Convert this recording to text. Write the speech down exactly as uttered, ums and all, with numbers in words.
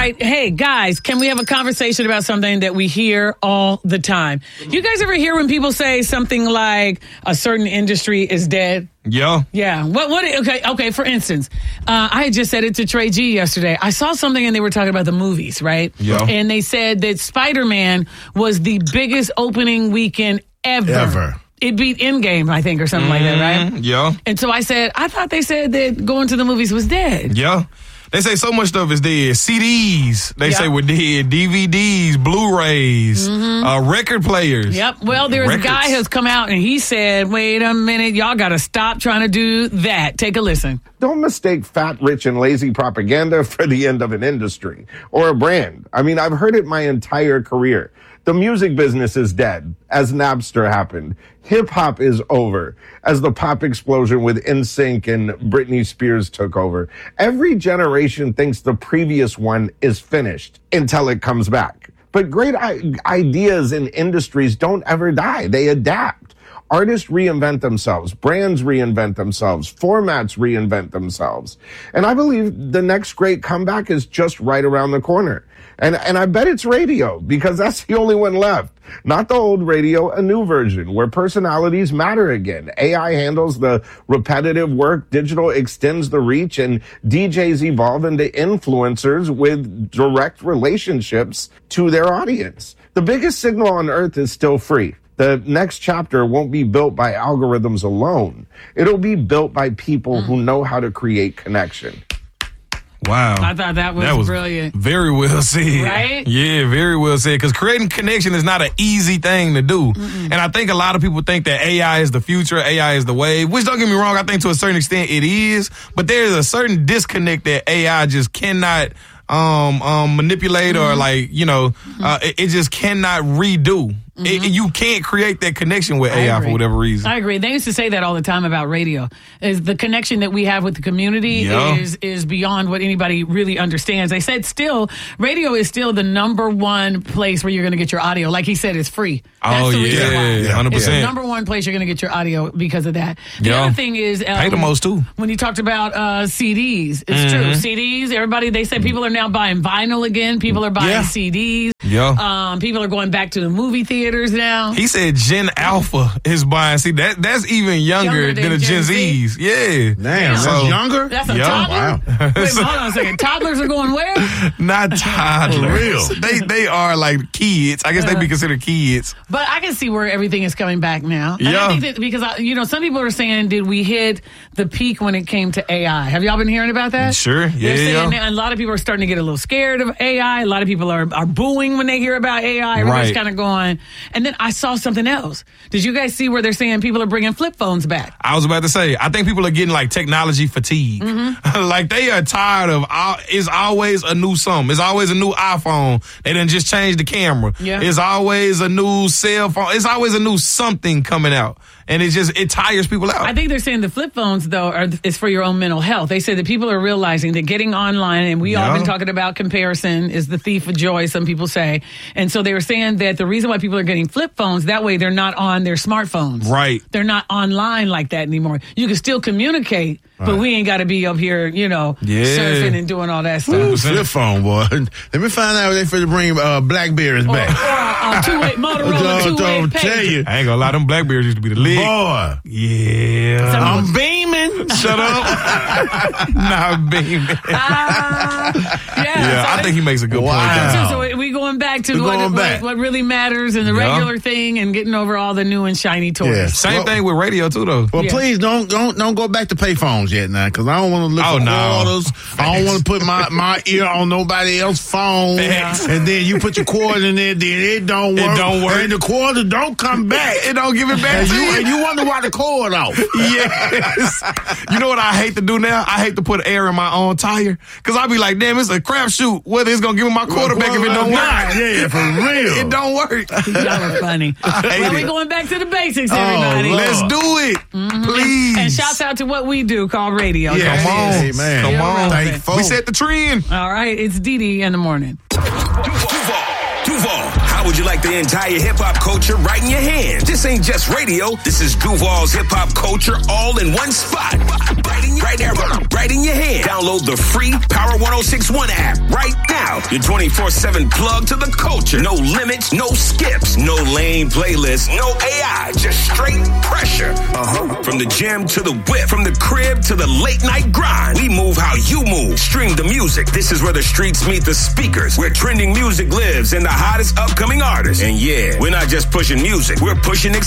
right. Hey, guys, can we have a conversation about something that we hear all the time? You guys ever hear when people say something like a certain industry is dead? Yeah. Yeah. What, what, okay, okay, for instance, uh, I had just said it to Trey G yesterday. I saw something and they were talking about the movies, right? Yeah. And they said that Spider-Man was the biggest opening weekend ever. Ever. It beat Endgame, I think, or something mm-hmm. like that, right? Yeah. And so I said, I thought they said that going to the movies was dead. Yeah. They say so much stuff is dead. C Ds, they yep. say we're dead. D V Ds, Blu-rays, mm-hmm. uh, record players. Yep. Well, there's Records. a guy who's come out and he said, wait a minute, y'all got to stop trying to do that. Take a listen. Don't mistake fat, rich, and lazy propaganda for the end of an industry or a brand. I mean, I've heard it my entire career. The music business is dead, as Napster happened. Hip-hop is over, as the pop explosion with N Sync and Britney Spears took over. Every generation thinks the previous one is finished until it comes back. But great I- ideas in industries don't ever die. They adapt. Artists reinvent themselves. Brands reinvent themselves. Formats reinvent themselves. And I believe the next great comeback is just right around the corner. And and I bet it's radio, because that's the only one left. Not the old radio, a new version where personalities matter again. A I handles the repetitive work, digital extends the reach, and D Js evolve into influencers with direct relationships to their audience. The biggest signal on earth is still free. The next chapter won't be built by algorithms alone. It'll be built by people mm. who know how to create connection. Wow. I thought that was, that was brilliant. Very well said. Right? Yeah, very well said. Because creating connection is not an easy thing to do. Mm-mm. And I think a lot of people think that A I is the future, A I is the wave, which don't get me wrong, I think to a certain extent it is. But there's a certain disconnect that A I just cannot um, um, manipulate mm-hmm. or like, you know, mm-hmm. uh, it, it just cannot redo. Mm-hmm. It, you can't create that connection with A I for whatever reason. I agree. They used to say that all the time about radio. Is the connection that we have with the community yeah. is is beyond what anybody really understands. They said still, radio is still the number one place where you're going to get your audio. Like he said, it's free. That's oh, the yeah, why. one hundred percent. It's the number one place you're going to get your audio because of that. The yeah. other thing is... Um, Pay the most, too. When you talked about uh, C Ds, it's mm-hmm. true. C Ds, everybody, they said people are now buying vinyl again. People are buying yeah. C Ds. Yeah. Um, people are going back to the movie theaters now. He said Gen Alpha is buying. See, that that's even younger, younger than, than the Gen, Gen Zs. Z? Yeah. Damn, so, that's younger? That's a yeah. toddler? Wow. Wait, hold on a second. Toddlers are going where? Not toddlers. For real. They, they are like kids. I guess uh, they be considered kids. But I can see where everything is coming back now. And yeah. I think that because, I, you know, some people are saying, did we hit the peak when it came to A I? Have y'all been hearing about that? Sure. Yeah, They're saying yeah. that a lot of people are starting to get a little scared of A I. A lot of people are, are booing when they hear about A I. Everybody's right. kind of going. And then I saw something else. Did you guys see where they're saying people are bringing flip phones back? I was about to say, I think people are getting like technology fatigue. Mm-hmm. Like they are tired of, all, it's always a new something. It's always a new iPhone. They done just changed the camera. Yeah. It's always a new cell phone. It's always a new something coming out. And it just, it tires people out. I think they're saying the flip phones, though, are is for your own mental health. They say that people are realizing that getting online, and we yeah. all been talking about comparison is the thief of joy, some people say. And so they were saying that the reason why people are getting flip phones, that way they're not on their smartphones. Right. They're not online like that anymore. You can still communicate, but right. we ain't got to be up here, you know, yeah. surfing and doing all that stuff. Ooh, flip phone, boy. Let me find out if they finna bring uh, Blackberries or, back. Or a two-way Motorola two-way pager. Tell you. I ain't gonna lie, them Blackberries used to be the lick. Boy. Yeah. Some I'm beaming. Shut up. Not beaming. Uh, yeah, yeah so I think he makes a good wow. point there. So, so we going back to We're what, going back. what, what really matters and the yeah. regular thing and getting over all the new and shiny toys. Yeah. Same well, thing with radio too, though. Well, yeah. please don't don't don't go back to pay phones yet now, because I don't want to look oh, for no. orders. I don't want to put my, my ear on nobody else's phone, Facts. and then you put your quarter in there, then it don't work. It don't work. And the quarter don't come back. It don't give it back and to you. you. And you wonder why the cord off. Yes. You know what I hate to do now? I hate to put air in my own tire. Because I be like, damn, it's a crapshoot. Whether it's going to give me my quarter back if it don't work. Yeah, for real. It don't work. Y'all are funny. Well, we going back to the basics, everybody. Oh, let's do it. Mm-hmm. Please. And shouts out to what we do called radio. Yeah, Come on. hey, man. Come on. Thank We set the trend. All right, it's Dee Dee in the morning. Duval, Duval, Duval, Howard would you like the entire hip-hop culture right in your hands? This ain't just radio. This is Duval's hip-hop culture all in one spot. Right in, right there, right in your hand. Download the free Power ten sixty-one app right now. Your twenty-four seven plug to the culture. No limits, no skips, no lame playlists, no A I. Just straight pressure. Uh-huh. From the gym to the whip. From the crib to the late night grind. We move how you move. Stream the music. This is where the streets meet the speakers. Where trending music lives and the hottest upcoming artists. And yeah, we're not just pushing music. We're pushing